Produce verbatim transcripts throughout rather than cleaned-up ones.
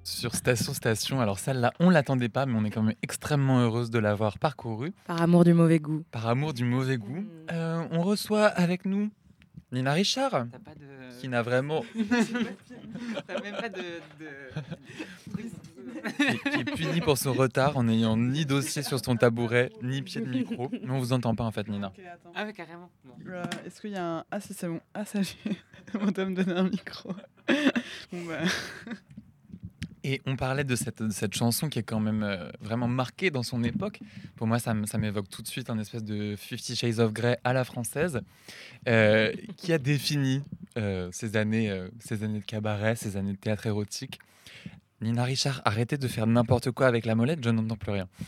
sur Station Station. Alors celle-là, on l'attendait pas, mais on est quand même extrêmement heureuse de l'avoir parcourue. Par amour du mauvais goût. Par amour du mauvais goût. Mmh. Euh, on reçoit avec nous Nina Richard, T'as pas de... qui n'a vraiment... T'as même pas de... de... qui, qui est punie pour son retard en n'ayant ni dossier sur son tabouret, ni pied de micro. Mais on vous entend pas en fait, Nina. Ok, attends. Ah ouais, carrément. Bon. Euh, Est-ce qu'il y a un... Ah si, c'est bon. Ah ça, j'ai... On doit me donner un micro. Bon bah... Et on parlait de cette, de cette chanson qui est quand même euh, vraiment marquée dans son époque. Pour moi, ça, m- ça m'évoque tout de suite un espèce de Fifty Shades of Grey à la française, euh, qui a défini euh, ces, années, euh, ces années de cabaret, ces années de théâtre érotique. Nina Richard, arrêtez de faire n'importe quoi avec la molette, je n'entends plus rien.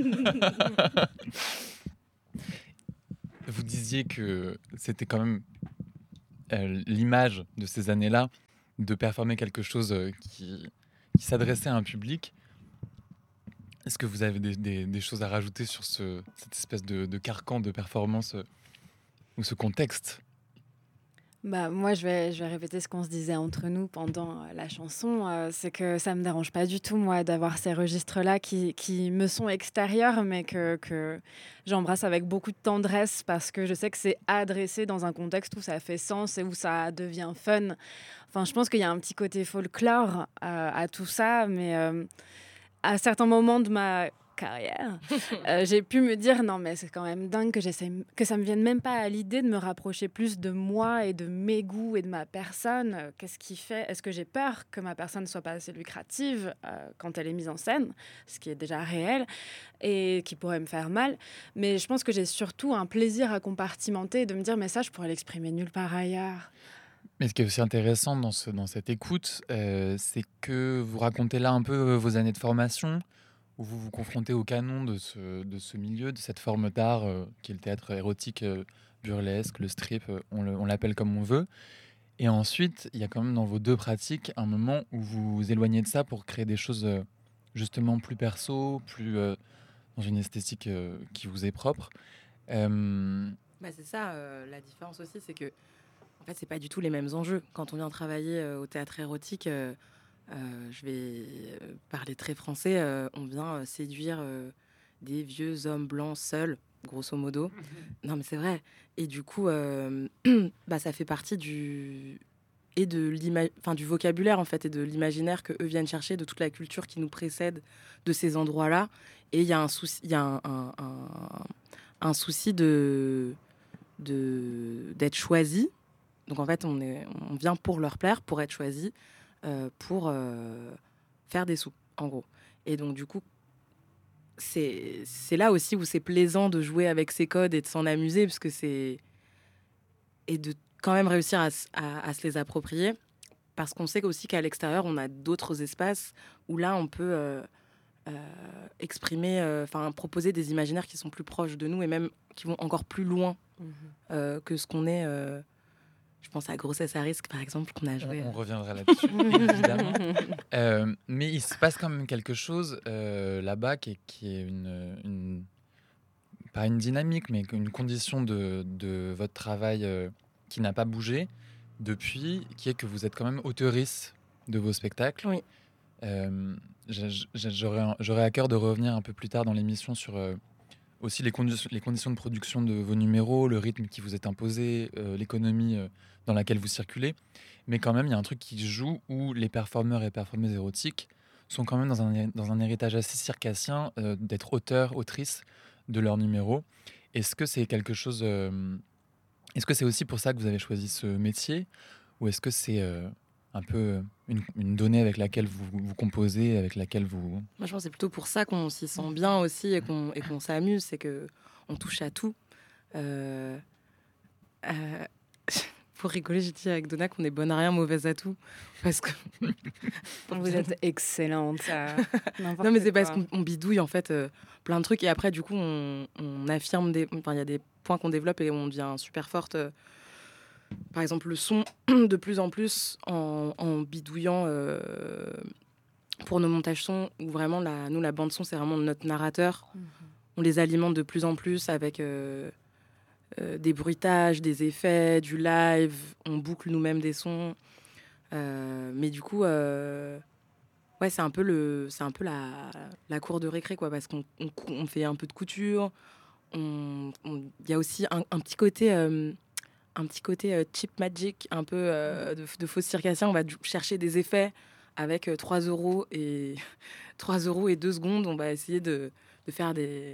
Vous disiez que c'était quand même euh, l'image de ces années-là, de performer quelque chose euh, qui, qui s'adressait à un public. Est-ce que vous avez des, des- des choses à rajouter sur ce, cette espèce de, de carcan de performance euh, ou ce contexte? Bah, moi, je vais, je vais répéter ce qu'on se disait entre nous pendant euh, la chanson. euh, c'est que ça me dérange pas du tout, moi, d'avoir ces registres-là qui, qui me sont extérieurs, mais que, que j'embrasse avec beaucoup de tendresse parce que je sais que c'est adressé dans un contexte où ça fait sens et où ça devient fun. Enfin, je pense qu'il y a un petit côté folklore euh, à tout ça, mais euh, à certains moments de ma carrière, euh, j'ai pu me dire non mais c'est quand même dingue que j'essaie que ça me vienne même pas à l'idée de me rapprocher plus de moi et de mes goûts et de ma personne. Euh, Qu'est-ce qui fait? Est-ce que j'ai peur que ma personne soit pas assez lucrative euh, quand elle est mise en scène, ce qui est déjà réel et qui pourrait me faire mal. Mais je pense que j'ai surtout un plaisir à compartimenter et de me dire mais ça je pourrais l'exprimer nulle part ailleurs. Mais ce qui est aussi intéressant dans, ce, dans cette écoute, euh, c'est que vous racontez là un peu euh, vos années de formation, où vous vous confrontez au canon de ce, de ce milieu, de cette forme d'art euh, qui est le théâtre érotique euh, burlesque, le strip, euh, on le- on l'appelle comme on veut. Et ensuite, il y a quand même dans vos deux pratiques un moment où vous vous éloignez de ça pour créer des choses euh, justement plus perso, plus euh, dans une esthétique euh, qui vous est propre. Euh, Bah, c'est ça, euh, la différence aussi, c'est que en fait, c'est pas du tout les mêmes enjeux. Quand on vient travailler euh, au théâtre érotique, euh, euh, je vais euh, parler très français, euh, on vient euh, séduire euh, des vieux hommes blancs seuls, grosso modo. Non, mais c'est vrai. Et du coup, euh, bah, ça fait partie du et de l'ima- enfin, du vocabulaire en fait et de l'imaginaire que eux viennent chercher, de toute la culture qui nous précède de ces endroits-là. Et il y a un souci, il y a un, un- un- un souci de de d'être choisi. Donc en fait, on est on vient pour leur plaire, pour être choisi, euh, pour euh, faire des sous, en gros. Et donc du coup, c'est c'est là aussi où c'est plaisant de jouer avec ces codes et de s'en amuser, parce que c'est et de quand même réussir à, s- à- à se les approprier, parce qu'on sait aussi qu'à l'extérieur, on a d'autres espaces où là, on peut euh, euh, exprimer, euh, enfin proposer des imaginaires qui sont plus proches de nous et même qui vont encore plus loin euh, que ce qu'on est. euh, je pense à Grossesse à risque, par exemple, qu'on a on, joué. on reviendra là-dessus, évidemment. Euh, mais il se passe quand même quelque chose euh, là-bas qui est, qui est une, une- pas une dynamique, mais une condition de, de votre travail euh, qui n'a pas bougé depuis, qui est que vous êtes quand même auteurice de vos spectacles. Oui. Euh, j'ai- j'ai- J'aurais j'aurais à cœur de revenir un peu plus tard dans l'émission sur euh, aussi les, condi- les conditions de production de vos numéros, le rythme qui vous est imposé, euh, l'économie euh, dans laquelle vous circulez. Mais quand même, il y a un truc qui se joue où les performeurs et performeuses érotiques sont quand même dans un, dans un héritage assez circassien euh, d'être auteurs, autrices de leurs numéros. Est-ce que c'est quelque chose... euh, est-ce que c'est aussi pour ça que vous avez choisi ce métier? Ou est-ce que c'est euh, un peu une, une donnée avec laquelle vous, vous composez, avec laquelle vous... Moi, je pense que c'est plutôt pour ça qu'on s'y sent bien aussi et qu'on et qu'on s'amuse, c'est que on touche à tout. Euh, euh, pour rigoler, j'ai dit avec Donna qu'on est bonne à rien, mauvaise à tout, parce que Vous êtes excellente. ça. N'importe non, mais c'est parce quoi. qu'on on bidouille en fait euh, plein de trucs et après du coup on, on affirme des, enfin il y a des points qu'on développe et on devient super forte. euh, Par exemple, le son de plus en plus en, en bidouillant. euh, pour nos montages son, où vraiment, la, nous, la bande son, c'est vraiment notre narrateur. Mhm. On les alimente de plus en plus avec euh, euh, des bruitages, des effets, du live. On boucle nous-mêmes des sons. Euh, mais du coup, euh, ouais, c'est un peu, le, c'est un peu la, la cour de récré, quoi, parce qu'on on, cou- on fait un peu de couture. On- on- Il y a aussi un, un petit côté, euh, un petit côté euh, cheap magic, un peu euh, de, de fausse circassien. On va du- chercher des effets avec euh, trois euros et trois euros et deux secondes. On va essayer de, de faire des,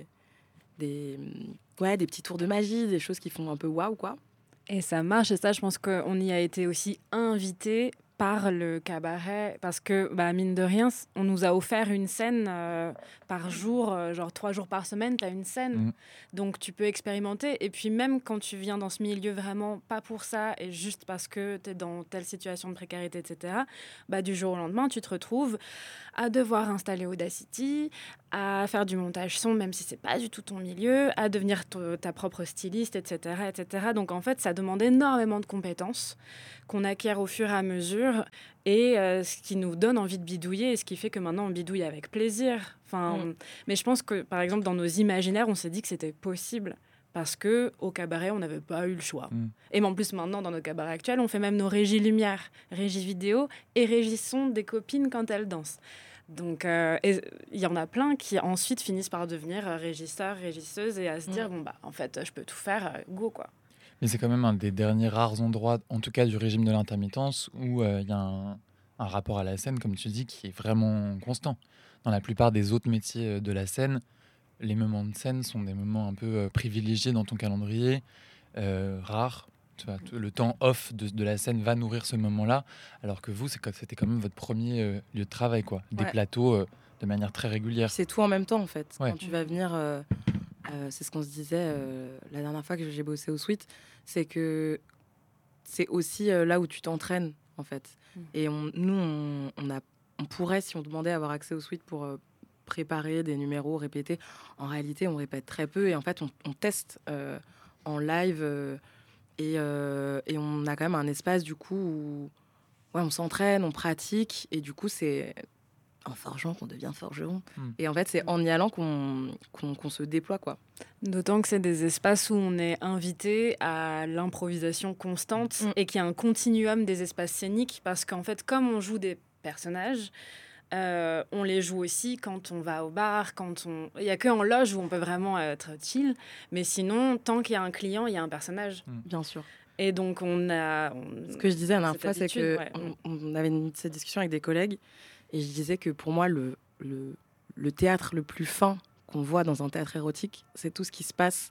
des, ouais, des petits tours de magie, des choses qui font un peu waouh, quoi. Et ça marche, et ça, je pense qu'on y a été aussi invité par le cabaret, parce que, bah, mine de rien, c- on nous a offert une scène euh, par jour, euh, genre trois jours par semaine, tu as une scène. Mhm. Donc tu peux expérimenter. Et puis même quand tu viens dans ce milieu vraiment pas pour ça, et juste parce que tu es dans telle situation de précarité, et cetera, bah, du jour au lendemain, tu te retrouves à devoir installer Audacity, à faire du montage son, même si c'est pas du tout ton milieu, à devenir to- ta propre styliste, et cetera, et cetera. Donc en fait, ça demande énormément de compétences qu'on acquiert au fur et à mesure, et euh, ce qui nous donne envie de bidouiller, et ce qui fait que maintenant on bidouille avec plaisir. Enfin, Mm. mais je pense que par exemple dans nos imaginaires, on s'est dit que c'était possible. Parce que au cabaret, on n'avait pas eu le choix. Mm. Et mais en plus, maintenant, dans nos cabarets actuels, on fait même nos régies lumière, régies vidéo et régies son des copines quand elles dansent. Donc, euh, et il y en a plein qui ensuite finissent par devenir euh, régisseurs, régisseuses et à se dire, Mm. bon, bah, en fait, je peux tout faire, euh, go, quoi. Mais c'est quand même un des derniers rares endroits, en tout cas du régime de l'intermittence, où euh, il y a un, un rapport à la scène, comme tu dis, qui est vraiment constant. Dans la plupart des autres métiers euh, de la scène, les moments de scène sont des moments un peu euh, privilégiés dans ton calendrier, euh, rares. Tu vois, t- le temps off de, de la scène va nourrir ce moment-là, alors que vous, c'est que c'était quand même votre premier euh, lieu de travail, quoi. Des Ouais. plateaux euh, de manière très Puis régulière. c'est tout en même temps, en fait. Ouais. Quand tu vas venir, euh, euh, c'est ce qu'on se disait euh, la dernière fois que j'ai bossé au Sweet, c'est que c'est aussi euh, là où tu t'entraînes, en fait. Mm. Et on, nous, on, on, a, on pourrait, si on demandait avoir accès au Sweet pour euh, préparer des numéros, répéter, en réalité, on répète très peu. Et en fait, on, on teste euh, en live euh, et, euh, et on a quand même un espace, du coup, où ouais, on s'entraîne, on pratique. Et du coup, c'est en forgeant qu'on devient forgeron. Mm. Et en fait, c'est en y allant qu'on qu'on qu'on se déploie, quoi. D'autant que c'est des espaces où on est invité à l'improvisation constante Mm. et qu'il y a un continuum des espaces scéniques parce qu'en fait, comme on joue des personnages, euh, on les joue aussi quand on va au bar, quand on... Il n'y a qu'en loge où on peut vraiment être chill, mais sinon, tant qu'il y a un client, il y a un personnage. Bien sûr. Et donc, on a... on- Ce que je disais la dernière cette fois, c'est habitude, que ouais. on, on avait une, cette discussion avec des collègues et je disais que pour moi, le, le, le théâtre le plus fin qu'on voit dans un théâtre érotique, c'est tout ce qui se passe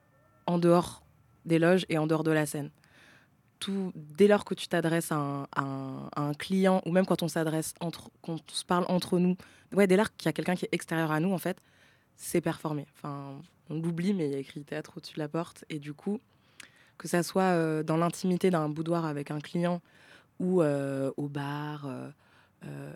en dehors des loges et en dehors de la scène. Tout, dès lors que tu t'adresses à un, à un- à un client ou même quand on s'adresse entre, quand on se parle entre nous, ouais, dès lors qu'il y a quelqu'un qui est extérieur à nous, en fait, c'est performé. Enfin, on l'oublie, mais il y a écrit théâtre au-dessus de la porte et du coup, que ça soit euh, dans l'intimité d'un boudoir avec un client ou euh, au bar, euh, euh,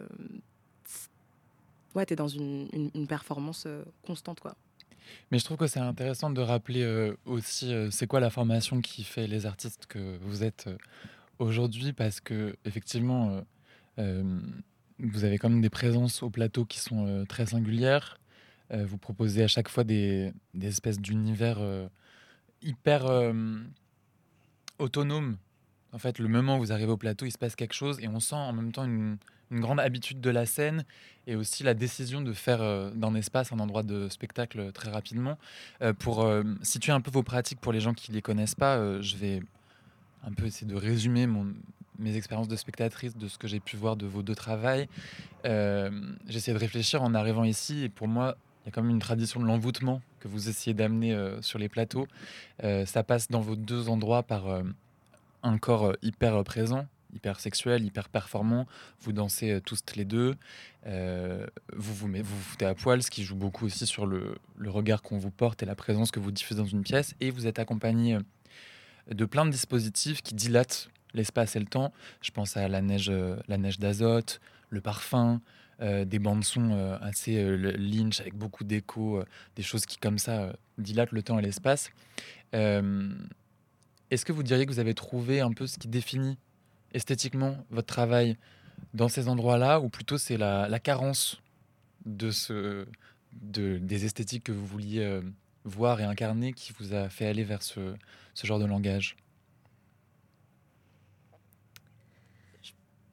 ouais, t'es dans une, une, une performance euh, constante, quoi. Mais je trouve que c'est intéressant de rappeler euh, aussi euh, c'est quoi la formation qui fait les artistes que vous êtes euh, aujourd'hui, parce que effectivement euh, euh, vous avez quand même des présences au plateau qui sont euh, très singulières. Euh, vous proposez à chaque fois des, des espèces d'univers euh, hyper euh, autonomes. En fait, le moment où vous arrivez au plateau, il se passe quelque chose et on sent en même temps une, une grande habitude de la scène et aussi la décision de faire euh, d'un espace un endroit de spectacle très rapidement. Euh, pour euh, situer un peu vos pratiques pour les gens qui ne les connaissent pas, euh, je vais un peu essayer de résumer mon, mes expériences de spectatrice, de ce que j'ai pu voir de vos deux travails. Euh, j'ai essayé de réfléchir en arrivant ici et pour moi, il y a quand même une tradition de l'envoûtement que vous essayez d'amener euh, sur les plateaux. Euh, ça passe dans vos deux endroits par... euh, un corps euh, hyper euh, présent, hyper sexuel, hyper performant. Vous dansez euh, tous les deux. Euh, vous, vous met- vous vous foutez à poil, ce qui joue beaucoup aussi sur le, le regard qu'on vous porte et la présence que vous diffusez dans une pièce. Et vous êtes accompagné euh, de plein de dispositifs qui dilatent l'espace et le temps. Je pense à la neige, euh, la neige d'azote, le parfum, euh, des bandes son euh, assez euh, le- Lynch avec beaucoup d'écho, euh, des choses qui comme ça euh, dilatent le temps et l'espace. Euh, Est-ce que vous diriez que vous avez trouvé un peu ce qui définit esthétiquement votre travail dans ces endroits-là, ou plutôt c'est la, la carence de ce, de, des esthétiques que vous vouliez euh, voir et incarner qui vous a fait aller vers ce, ce genre de langage?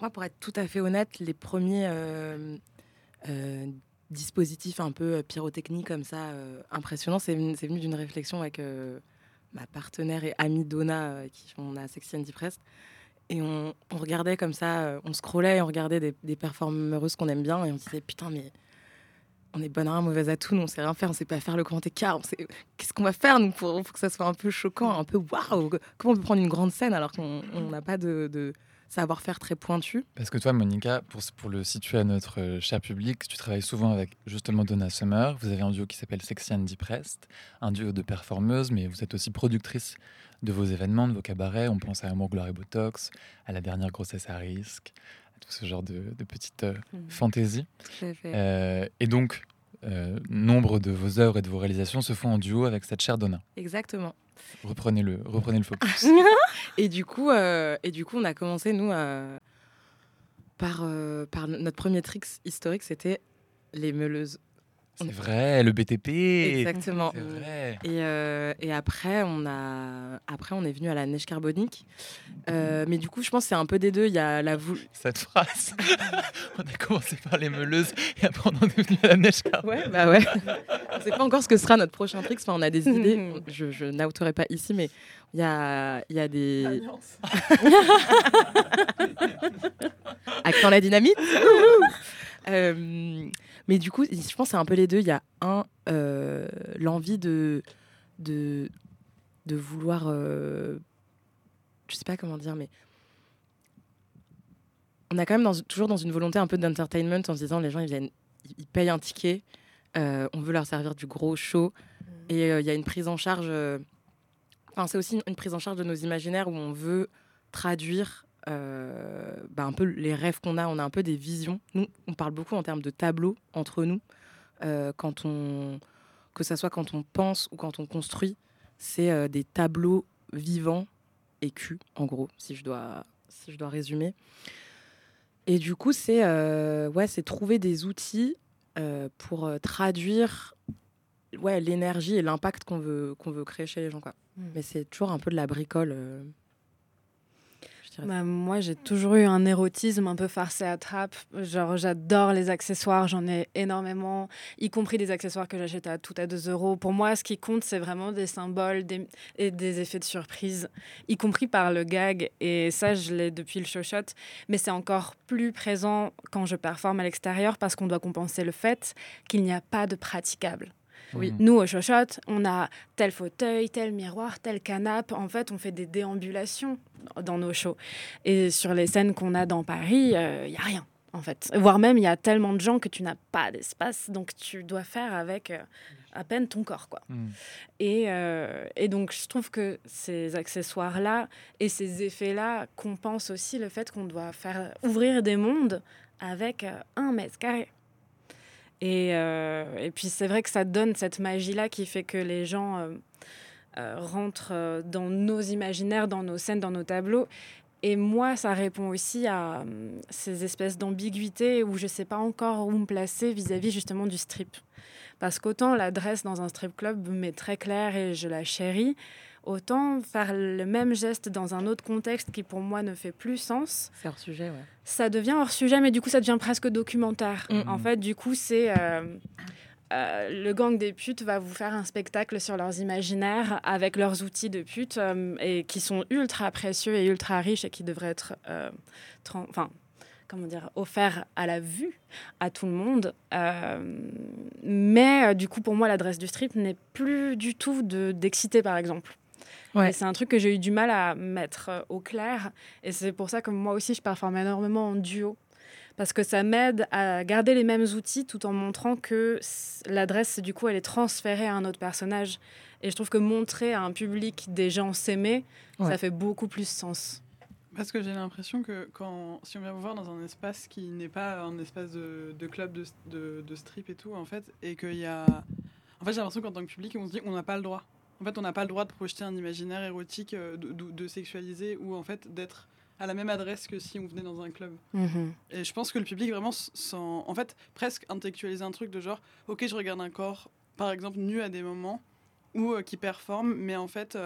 moi, pour être tout à fait honnête, les premiers euh, euh, dispositifs un peu pyrotechniques comme ça, euh, impressionnants, c'est venu, c'est venu d'une réflexion avec euh, ma partenaire et amie Donna, euh, qui on a Sexy and Depressed. Et on, on regardait comme ça, euh, on scrollait et on regardait des, des performeuses qu'on aime bien et on se disait putain, mais on est bonne à rien, mauvaise à tout, nous on sait rien faire, on sait pas faire le grand écart, on sait... qu'est-ce qu'on va faire nous pour, pour que ça soit un peu choquant, un peu waouh, comment on peut prendre une grande scène alors qu'on n'a pas de, de savoir-faire très pointu. Parce que toi, Monica, pour, pour le situer à notre euh, cher public, tu travailles souvent avec justement Donna Summer. Vous avez un duo qui s'appelle Sexy and Depressed, un duo de performeuses, mais vous êtes aussi productrice de vos événements, de vos cabarets. On pense à Amour, Gloire et Botox, à la dernière grossesse à risque, à tout ce genre de, de petites euh, Mmh. fantaisies. Tout à fait. Euh, et donc, euh, nombre de vos œuvres et de vos réalisations se font en duo avec cette chère Donna. Exactement. Reprenez le, reprenez le focus. Et du coup, euh, et du coup, on a commencé nous à- par euh, par notre premier trick historique, c'était les meuleuses. C'est vrai, le B T P. Exactement. C'est vrai. Et, euh, et après, on a, après, on est venu à la neige carbonique. Euh, mais du coup, je pense que c'est un peu des deux. Il y a la vou- Cette phrase. On a commencé par les meuleuses et après on en est venu à la neige carbonique. Ouais, bah ouais. On sait pas encore ce que sera notre prochain trick. Enfin, on a des idées. Je, je n'outerai pas ici, mais il y a, il y a des. Accent la dynamite. Euh, mais du coup, je pense que c'est un peu les deux. Il y a un, euh, l'envie de, de, de vouloir. Euh, je sais pas comment dire, mais. On a quand même dans, toujours dans une volonté un peu d'entertainment en se disant les gens ils viennent, ils payent un ticket, euh, on veut leur servir du gros show et il euh, y a une prise en charge. Euh, enfin, c'est aussi une prise en charge de nos imaginaires où on veut traduire euh, bah, un peu les rêves qu'on a. On a un peu des visions. Nous, on parle beaucoup en termes de tableaux entre nous. Euh, quand on, que ça soit quand on pense ou quand on construit, c'est euh, des tableaux vivants et cul, en gros, si je dois, si je dois résumer. Et du coup, c'est euh, ouais, c'est trouver des outils euh, pour euh, traduire ouais, l'énergie et l'impact qu'on veut, qu'on veut créer chez les gens, quoi. Mm. Mais c'est toujours un peu de la bricole. Euh, je dirais. Bah, moi, j'ai toujours eu un érotisme un peu farcé à trappe. Genre, j'adore les accessoires, j'en ai énormément, y compris des accessoires que j'achète à tout à deux euros. Pour moi, ce qui compte, c'est vraiment des symboles des, et des effets de surprise, y compris par le gag. Et ça, je l'ai depuis le show shot. Mais c'est encore plus présent quand je performe à l'extérieur parce qu'on doit compenser le fait qu'il n'y a pas de praticable. Oui. Mmh. Nous, au Chochotte, on a tel fauteuil, tel miroir, tel canapé. En fait, on fait des déambulations dans nos shows. Et sur les scènes qu'on a dans Paris, il euh, n'y a rien, en fait. Voire même, il y a tellement de gens que tu n'as pas d'espace. Donc, tu dois faire avec euh, à peine ton corps, quoi. Mmh. Et, euh, et donc, je trouve que ces accessoires-là et ces effets-là compensent aussi le fait qu'on doit faire ouvrir des mondes avec euh, un mètre carré. Et, euh, et puis c'est vrai que ça donne cette magie-là qui fait que les gens euh, euh, rentrent euh, dans nos imaginaires, dans nos scènes, dans nos tableaux. Et moi, ça répond aussi à euh, ces espèces d'ambiguïté où je ne sais pas encore où me placer vis-à-vis justement du strip. Parce qu'autant l'adresse dans un strip club m'est très claire et je la chéris, autant faire le même geste dans un autre contexte qui pour moi ne fait plus sens, C'est hors sujet, ouais. ça devient hors sujet, mais du coup ça devient presque documentaire. Mm. En fait, du coup, c'est euh, euh, le gang des putes va vous faire un spectacle sur leurs imaginaires avec leurs outils de pute euh, et qui sont ultra précieux et ultra riches et qui devraient être euh, tran- enfin, comment dire, offerts à la vue à tout le monde. Euh, mais euh, du coup, pour moi, l'adresse du strip n'est plus du tout de, d'exciter, par exemple. Ouais. Et c'est un truc que j'ai eu du mal à mettre euh, au clair. Et c'est pour ça que moi aussi, je performe énormément en duo. Parce que ça m'aide à garder les mêmes outils tout en montrant que c- l'adresse, du coup, elle est transférée à un autre personnage. Et je trouve que montrer à un public des gens s'aimer, Ouais. ça fait beaucoup plus sens. Parce que j'ai l'impression que quand, si on vient vous voir dans un espace qui n'est pas un espace de, de club, de, de, de strip et tout, en fait, et qu'il y a... En fait, j'ai l'impression qu'en tant que public, on se dit qu'on n'a pas le droit. En fait, on n'a pas le droit de projeter un imaginaire érotique, euh, de, de, de sexualiser, ou en fait, d'être à la même adresse que si on venait dans un club. Mhm. Et je pense que le public vraiment sent... En fait, presque intellectualiser un truc de genre, ok, je regarde un corps, par exemple, nu à des moments, ou euh, qui performe, mais en fait... Euh,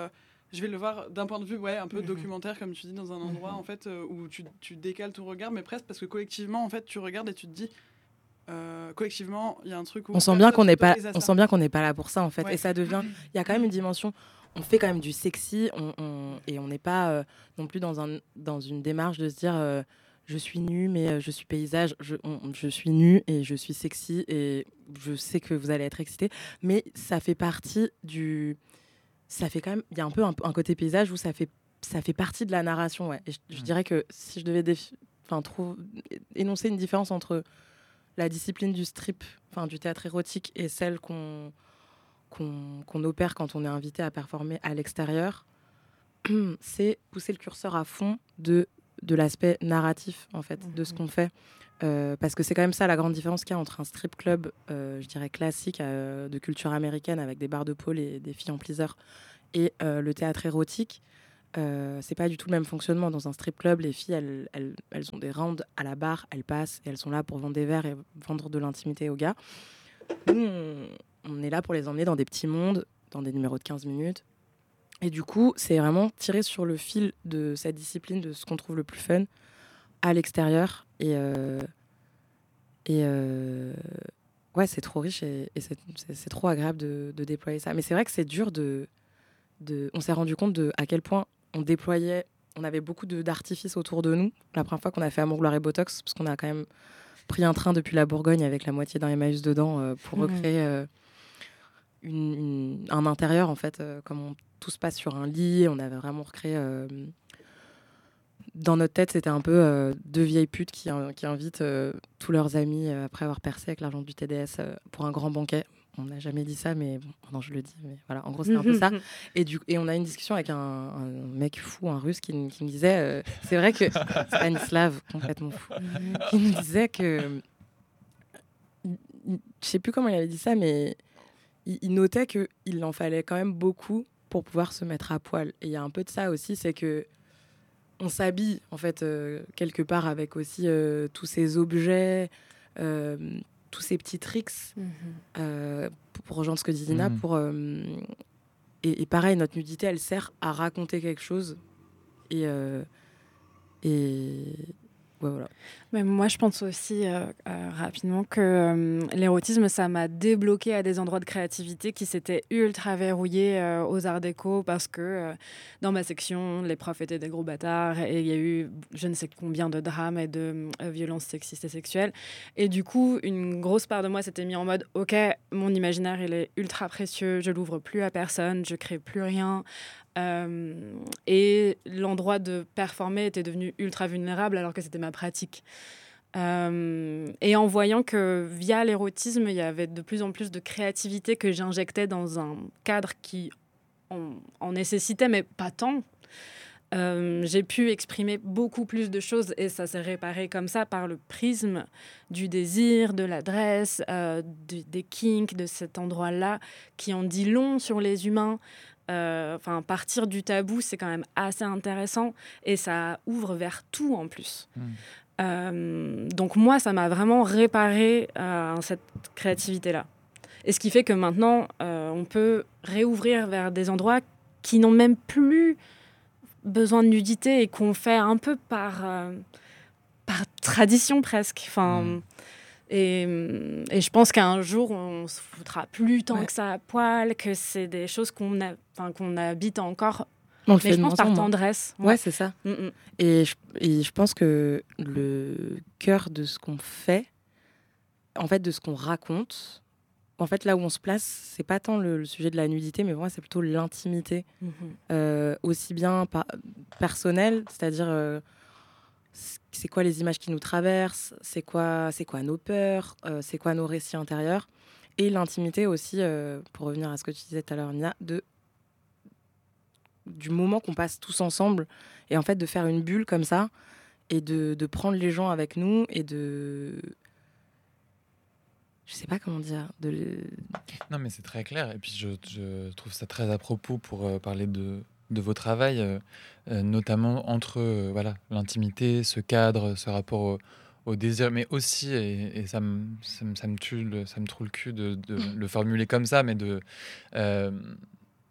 je vais le voir d'un point de vue ouais, un peu Mhm. documentaire, comme tu dis, dans un endroit Mhm. en fait, euh, où tu, tu décales ton regard, mais presque parce que collectivement, en fait, tu regardes et tu te dis, euh, collectivement, il y a un truc où On sent bien qu'on personne n'est pas, s'autorise à on ça. sent bien qu'on n'est pas là pour ça en fait. Ouais. Et ça devient, il y a quand même une dimension. On fait quand même du sexy, on, on- et on n'est pas euh, non plus dans un, dans une démarche de se dire, euh, je suis nue mais euh, je suis paysage. Je, on- je suis nue et je suis sexy et je sais que vous allez être excités. Mais ça fait partie du, ça fait quand même, il y a un peu un, un côté paysage où ça fait, ça fait partie de la narration. Ouais. Et je, je Mm. dirais que si je devais défi- enfin, trouve, énoncer une différence entre la discipline du strip, enfin du théâtre érotique, et celle qu'on qu'on qu'on opère quand on est invité à performer à l'extérieur, c'est pousser le curseur à fond de, de l'aspect narratif, en fait, de ce qu'on fait. Euh, parce que c'est quand même ça la grande différence qu'il y a entre un strip club, euh, je dirais classique, euh, de culture américaine, avec des barres de pôle et des filles en pleaser, et euh, le théâtre érotique. Euh, c'est pas du tout le même fonctionnement. Dans un strip club, les filles, elles, elles, elles ont des rounds à la barre, elles passent et elles sont là pour vendre des verres et vendre de l'intimité aux gars. Nous, on, on est là pour les emmener dans des petits mondes, dans des numéros de quinze minutes. Et du coup, c'est vraiment tirer sur le fil de cette discipline, de ce qu'on trouve le plus fun à l'extérieur. Et, euh, et euh, ouais, c'est trop riche et, et c'est, c'est, c'est trop agréable de, de déployer ça. Mais c'est vrai que c'est dur de... de on s'est rendu compte de à quel point on déployait, on avait beaucoup de, d'artifices autour de nous. La première fois qu'on a fait Amour, Gloire et Botox, parce qu'on a quand même pris un train depuis la Bourgogne avec la moitié d'un Emmaüs dedans euh, pour Mhm. recréer euh, une, une- un intérieur, en fait, euh, comme on- tout se passe sur un lit. On avait vraiment recréé... euh, dans notre tête, c'était un peu euh, deux vieilles putes qui, euh, qui invitent euh, tous leurs amis, euh, après avoir percé avec l'argent du T D S, euh, pour un grand banquet. On n'a jamais dit ça, mais bon, non, je le dis. Mais voilà, en gros, c'est un peu ça. Et, du, et on a eu une discussion avec un, un mec fou, un russe, qui, n- qui me disait, euh, c'est vrai que Stanislav, complètement fou, qui nous disait que, il- il- je sais plus comment il avait dit ça, mais il, il notait que il en fallait quand même beaucoup pour pouvoir se mettre à poil. Et il y a un peu de ça aussi, c'est que on s'habille en fait euh, quelque part avec aussi euh, tous ces objets, euh, tous ces petits tricks, Mhm. euh, pour, pour rejoindre ce que dit Dina, Mhm. pour euh, et, et pareil, notre nudité, elle sert à raconter quelque chose. Et, euh, et... Ouais, voilà. Mais moi, je pense aussi euh, euh, rapidement que euh, l'érotisme, ça m'a débloqué à des endroits de créativité qui s'étaient ultra verrouillés euh, aux arts déco parce que euh, dans ma section, les profs étaient des gros bâtards et il y a eu je ne sais combien de drames et de euh, violences sexistes et sexuelles. Et du coup, une grosse part de moi s'était mis en mode « Ok, mon imaginaire, il est ultra précieux, je l'ouvre plus à personne, je crée plus rien. » Euh, et l'endroit de performer était devenu ultra vulnérable alors que c'était ma pratique. Euh, et en voyant que via l'érotisme, il y avait de plus en plus de créativité que j'injectais dans un cadre qui en, en nécessitait, mais pas tant. Euh, j'ai pu exprimer beaucoup plus de choses et ça s'est réparé comme ça par le prisme du désir, de l'adresse, euh, de, des kinks, de cet endroit-là qui en dit long sur les humains. Enfin, euh, partir du tabou, c'est quand même assez intéressant et ça ouvre vers tout en plus. Mmh. Euh, donc moi, ça m'a vraiment réparé euh, cette créativité-là. Et ce qui fait que maintenant, euh, on peut réouvrir vers des endroits qui n'ont même plus besoin de nudité et qu'on fait un peu par, euh, par tradition presque. Enfin, Mmh. et, et je pense qu'un jour, on se foutra plus tant Ouais. que ça à poil, que c'est des choses qu'on, a, qu'on habite encore. On le Mais fait je de pense moins par en moins. tendresse. Ouais, c'est ça. Mm-mm. Et je, et je pense que le cœur de ce qu'on fait, en fait, de ce qu'on raconte, en fait, là où on se place, c'est pas tant le, le sujet de la nudité, mais pour moi, c'est plutôt l'intimité, Mm-hmm. euh, aussi bien par, personnelle, c'est-à-dire euh, c'est quoi les images qui nous traversent, c'est quoi, c'est quoi nos peurs, euh, c'est quoi nos récits intérieurs, et l'intimité aussi, euh, pour revenir à ce que tu disais tout à l'heure, Nia, de du moment qu'on passe tous ensemble, et en fait de faire une bulle comme ça, et de, de prendre les gens avec nous, et de... Je sais pas comment dire. De... Non, mais c'est très clair. Et puis, je, je trouve ça très à propos pour euh, parler de, de vos travails, euh, euh, notamment entre euh, voilà, l'intimité, ce cadre, ce rapport au, au désir, mais aussi, et, et ça, me, ça, me, ça me tue, le, ça me trouve le cul de, de le formuler comme ça, mais de... Euh,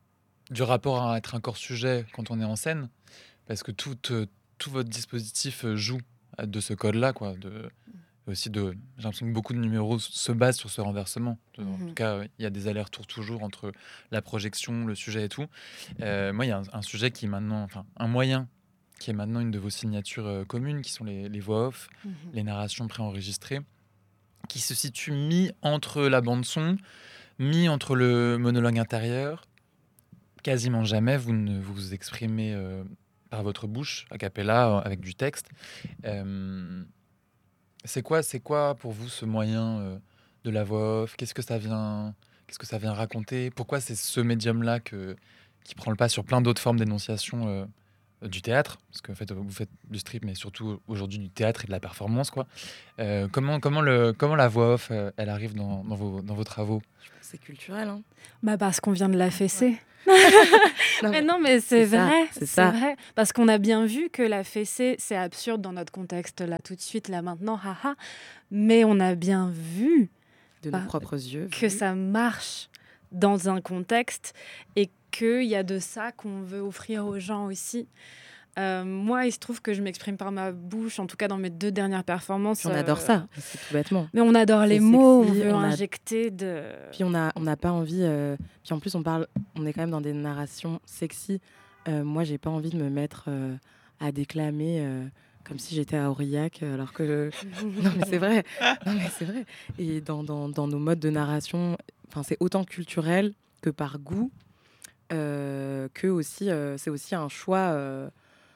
du rapport à être un corps-sujet quand on est en scène, parce que tout, euh, tout votre dispositif euh, joue euh, de ce code-là, quoi. De, aussi de, j'ai l'impression que beaucoup de numéros se basent sur ce renversement. De- En Mhm. tout cas, il y a des allers-retours toujours entre la projection, le sujet et tout. Euh, moi, il y a un, un sujet qui est maintenant, enfin, un moyen qui est maintenant une de vos signatures euh, communes, qui sont les, les voix off, Mhm. les narrations préenregistrées, qui se situe mis entre la bande son, mis entre le monologue intérieur. Quasiment jamais vous ne vous exprimez euh, par votre bouche, a cappella, euh, avec du texte. Euh, c'est quoi, c'est quoi pour vous ce moyen euh, de la voix off? Qu'est-ce que ça vient, qu'est-ce que ça vient raconter? Pourquoi c'est ce médium-là que, qui prend le pas sur plein d'autres formes d'énonciation euh, du théâtre? Parce que en fait, vous faites du strip, mais surtout aujourd'hui du théâtre et de la performance, quoi. Euh, comment, comment, le, comment la voix off, euh, elle arrive dans, dans, vos, dans vos travaux? Je pense que c'est culturel. Hein. Bah parce qu'on vient de la fessée. Non, Mais mais non, mais c'est c'est ça, vrai, c'est c'est ça. vrai. Parce qu'on a bien vu que la fessée, c'est absurde dans notre contexte, là, tout de suite, là, maintenant, haha. Mais on a bien vu de Bah, nos propres yeux. que vu. ça marche dans un contexte et qu'il y a de ça qu'on veut offrir aux gens aussi. Euh, moi, il se trouve que je m'exprime par ma bouche, en tout cas dans mes deux dernières performances. Puis on adore euh, ça, c'est tout bêtement. Mais on adore C'est les mots, sexy, on veut on a- injecter de... Puis on a, on n'a pas envie. euh, Puis en plus, on parle, on est quand même dans des narrations sexy. Euh, moi, j'ai pas envie de me mettre euh, à déclamer euh, comme si j'étais à Aurillac, euh, alors que non mais c'est vrai. Non mais c'est vrai. Et dans, dans, dans nos modes de narration, enfin c'est autant culturel que par goût, euh, que aussi euh, c'est aussi un choix euh,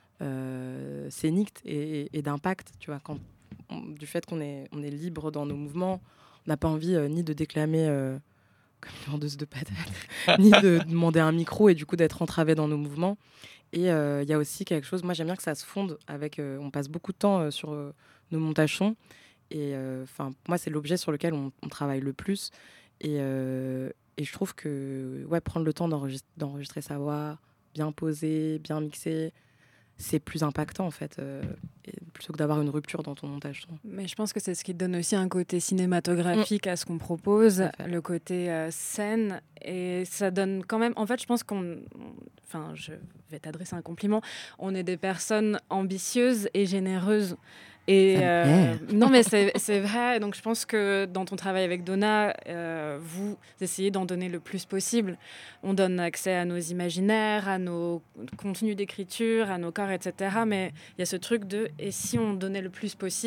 euh, scénique et, et d'impact. Tu vois, quand on- du fait qu'on est on est libre dans nos mouvements, on n'a pas envie euh, ni de déclamer. Euh, comme une vendeuse de patates, ni de demander un micro et du coup d'être entravé dans nos mouvements. Et il euh, y a aussi quelque chose, moi j'aime bien que ça se fonde avec, euh, on passe beaucoup de temps euh, sur euh, nos montages sons, et enfin moi c'est l'objet sur lequel on, on travaille le plus, et, euh, et je trouve que ouais, prendre le temps d'enregistrer, d'enregistrer sa voix, bien posée, bien mixée, c'est plus impactant en fait, euh, et plutôt que d'avoir une rupture dans ton montage son. Mais je pense que c'est ce qui donne aussi un côté cinématographique à ce qu'on propose, Tout à fait. le côté euh, scène. Et ça donne quand même... En fait, je pense qu'on... Enfin, je vais t'adresser un compliment. On est des personnes ambitieuses et généreuses. Et Ça me euh, plaît. non, mais c'est c'est vrai. Donc, je pense que dans ton travail avec Donna, euh, vous essayez d'en donner le plus possible. On donne accès à nos imaginaires, à nos contenus d'écriture, à nos corps, et cetera. Mais il y a ce truc de « et si on donnait le plus possible ?»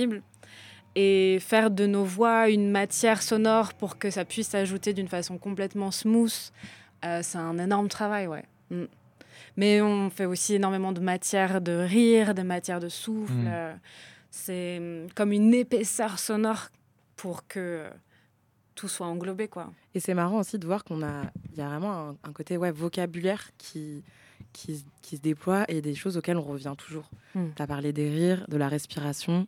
et faire de nos voix une matière sonore pour que ça puisse s'ajouter d'une façon complètement smooth, euh, c'est un énorme travail, ouais. Mm. Mais on fait aussi énormément de matière de rire, de matière de souffle. Mm. euh, c'est mm, comme une épaisseur sonore pour que euh, tout soit englobé, quoi. Et c'est marrant aussi de voir qu'on a, il y a vraiment un, un côté ouais, vocabulaire qui, qui, s- qui se déploie et des choses auxquelles on revient toujours. Mm. Tu as parlé des rires, de la respiration.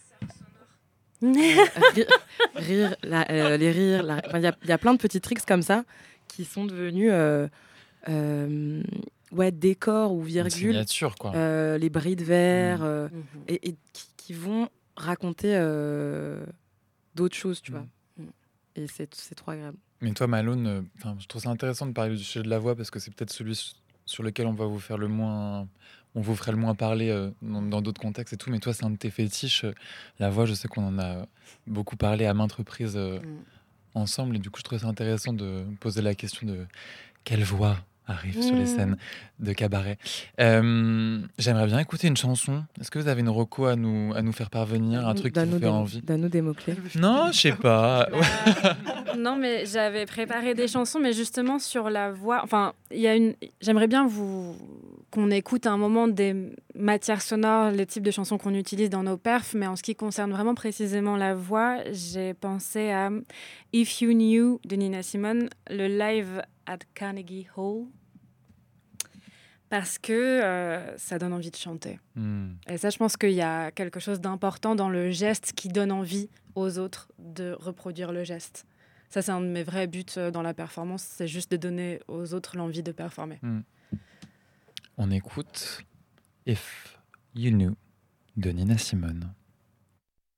Euh, rire, rire, la- euh, les rires, la- enfin, il y, a- il y a plein de petits tricks comme ça qui sont devenus euh, euh, ouais, décors ou Une virgules, signature, quoi. euh, les bris de verre, Mm. euh, Mhm. et, et qui, qui vont raconter euh, d'autres choses, tu Mm. vois. Et c'est c'est trop agréable. Mais toi, Malone, euh, 'fin, je trouve ça intéressant de parler du sujet de la voix parce que c'est peut-être celui s- sur lequel on va vous faire le moins, on vous ferait le moins parler euh, dans dans d'autres contextes et tout. Mais toi, c'est un de tes fétiches. euh, La voix, je sais qu'on en a beaucoup parlé à maintes reprises euh, Mm. ensemble. Et du coup, je trouve ça intéressant de poser la question de quelle voix arrive sur les Mm. scènes de cabaret. Euh, J'aimerais bien écouter une chanson. Est-ce que vous avez une reco à nous, à nous faire parvenir, un truc qui vous Donne-nous fait des, envie? donne-nous des mots-clés. Non, je sais pas. Euh, non, mais j'avais préparé des chansons, mais justement sur la voix. Enfin, il y a une. J'aimerais bien vous qu'on écoute à un moment des matières sonores, les types de chansons qu'on utilise dans nos perfs, mais en ce qui concerne vraiment précisément la voix, j'ai pensé à If You Knew de Nina Simone, le live at Carnegie Hall, parce que euh, ça donne envie de chanter. Hmm. Et ça, je pense qu'il y a quelque chose d'important dans le geste qui donne envie aux autres de reproduire le geste. Ça, c'est un de mes vrais buts euh, dans la performance, c'est juste de donner aux autres l'envie de performer. On écoute If You Knew de Nina Simone.